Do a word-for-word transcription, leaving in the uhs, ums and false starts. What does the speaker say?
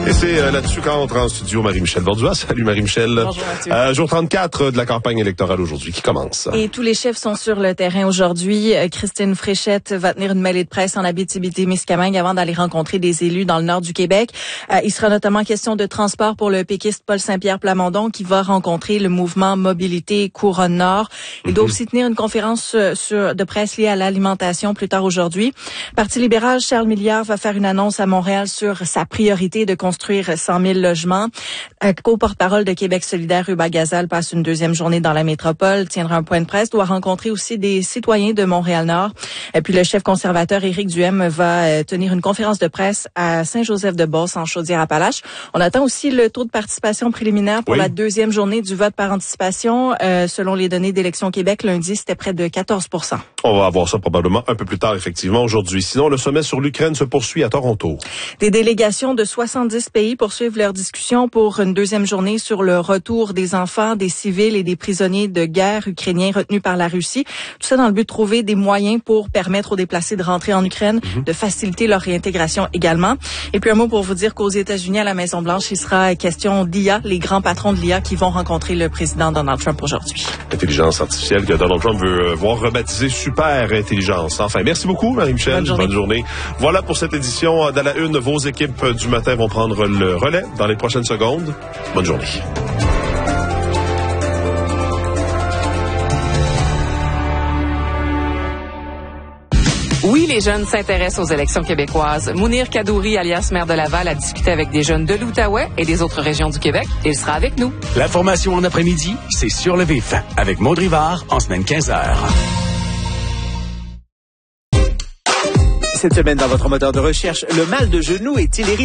Et c'est euh, là-dessus qu'entre en studio Marie-Michel Bordua. Salut Marie-Michel. Bonjour Mathieu. Euh, jour trente-quatre de la campagne électorale aujourd'hui qui commence. Et tous les chefs sont sur le terrain aujourd'hui. Euh, Christine Fréchette va tenir une mêlée de presse en Abitibi-Témiscamingue avant d'aller rencontrer des élus dans le nord du Québec. Euh, il sera notamment question de transport pour le péquiste Paul Saint-Pierre Plamondon qui va rencontrer le mouvement Mobilité Couronne Nord. Il mm-hmm. doit aussi tenir une conférence sur, de presse liée à l'alimentation plus tard aujourd'hui. Parti libéral, Charles Milliard va faire une annonce à Montréal sur sa priorité de construire cent mille logements. Un co-porte-parole de Québec solidaire, Ruba Gazal, passe une deuxième journée dans la métropole, tiendra un point de presse, doit rencontrer aussi des citoyens de Montréal-Nord. Et puis le chef conservateur Éric Duhem va tenir une conférence de presse à Saint-Joseph-de-Beauce en Chaudière-Appalaches. On attend aussi le taux de participation préliminaire pour oui. la deuxième journée du vote par anticipation. Euh, selon les données d'Élection Québec, lundi, c'était près de quatorze pour cent. On va avoir ça probablement un peu plus tard, effectivement, aujourd'hui. Sinon, le sommet sur l'Ukraine se poursuit à Toronto. Des délégations de soixante-dix pays poursuivent leurs discussions pour une deuxième journée sur le retour des enfants, des civils et des prisonniers de guerre ukrainiens retenus par la Russie. Tout ça dans le but de trouver des moyens pour permettre aux déplacés de rentrer en Ukraine, mm-hmm. de faciliter leur réintégration également. Et puis un mot pour vous dire qu'aux États-Unis, à la Maison-Blanche, il sera question d'I A, les grands patrons de l'I A qui vont rencontrer le président Donald Trump aujourd'hui. Intelligence artificielle que Donald Trump veut voir rebaptiser super intelligence. Enfin, merci beaucoup, Marie-Michel. Bonne journée. Bonne journée. Voilà pour cette édition. Dans la une, vos équipes du matin vont prendre le relais dans les prochaines secondes. Bonne journée. Oui, les jeunes s'intéressent aux élections québécoises. Mounir Kadouri, alias maire de Laval, a discuté avec des jeunes de l'Outaouais et des autres régions du Québec. Il sera avec nous. L'information en après-midi, c'est Sur le vif, avec Maud Rivard, en semaine quinze heures. Cette semaine, dans votre moteur de recherche, le mal de genou est-il hérité?